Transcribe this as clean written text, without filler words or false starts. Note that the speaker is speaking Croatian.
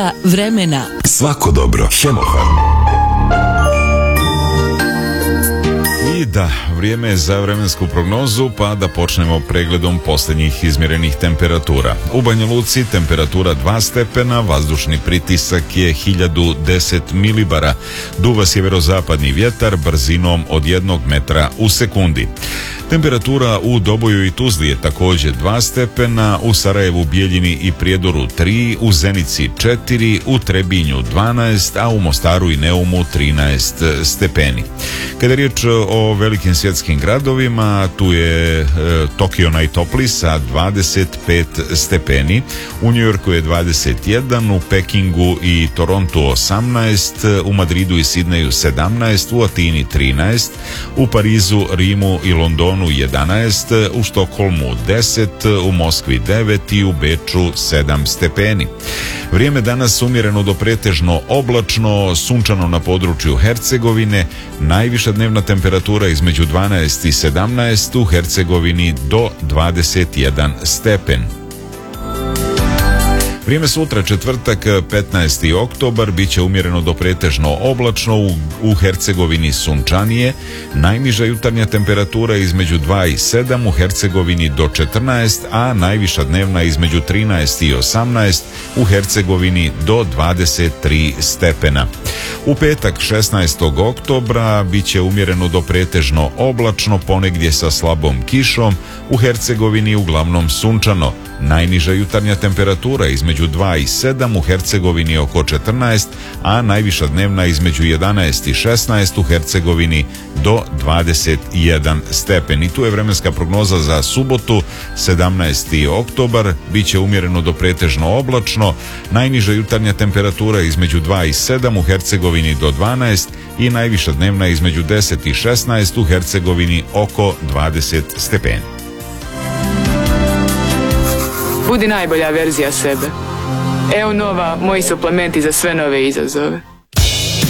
vremena. Svako dobro. Hemofarm. I da, vrijeme je za vremensku prognozu, pa da počnemo pregledom posljednjih izmjerenih temperatura. U Banja Luci temperatura 2 stepena, vazdušni pritisak je 1010 milibara, duva sjeverozapadni vjetar brzinom od 1 metra u sekundi. Temperatura u Doboju i Tuzli je također 2 stepena, u Sarajevu, Bijeljini i Prijedoru 3, u Zenici 4, u Trebinju 12, a u Mostaru i Neumu 13 stepeni. Kada je riječ o velikim svjetskim gradovima, tu je Tokio najtopliji sa 25 stepeni, u Njujorku je 21, u Pekingu i Torontu 18, u Madridu i Sidneju 17, u Atini 13, u Parizu, Rimu i Londonu 11, u Štokholmu 10, u Moskvi 9 i u Beču 7 stepeni. Vrijeme danas umjereno do pretežno oblačno, sunčano na području Hercegovine, najviša dnevna temperatura između 12 i 17, u Hercegovini do 21 stepen. Vrijeme sutra, četvrtak, 15. oktobar, bit će umjereno do pretežno oblačno, u Hercegovini sunčanije, najniža jutarnja temperatura između 2 i 7, u Hercegovini do 14, a najviša dnevna između 13 i 18, u Hercegovini do 23 stepena. U petak, 16. oktobra, bit će umjereno do pretežno oblačno, ponegdje sa slabom kišom, u Hercegovini uglavnom sunčano. Najniža jutarnja temperatura između 2 i 7, u Hercegovini oko 14, a najviša dnevna između 11 i 16, u Hercegovini do 21 stepen. I tu je vremenska prognoza za subotu, 17. oktobar, bit će umjereno do pretežno oblačno, najniža jutarnja temperatura između 2 i 7, u Hercegovini do 12 i najviša dnevna između 10 i 16, u Hercegovini oko 20 stepeni. Budi najbolja verzija sebe. Evo Nova, moji suplementi za sve nove izazove.